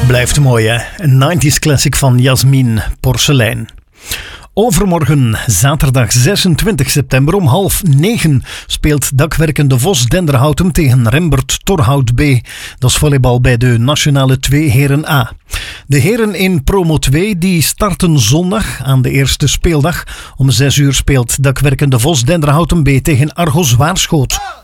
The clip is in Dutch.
Blijft mooi, hè? Een 90s classic van Jasmin, Porselein. Overmorgen, zaterdag 26 september om 8:30 speelt dakwerkende Vos Denderhoutem tegen Rembert Torhout B. Dat is volleybal bij de Nationale 2 Heren A. De heren in Promo 2 die starten zondag aan de eerste speeldag. Om 6 uur speelt dakwerkende Vos Denderhoutem B tegen Argos Waarschoot.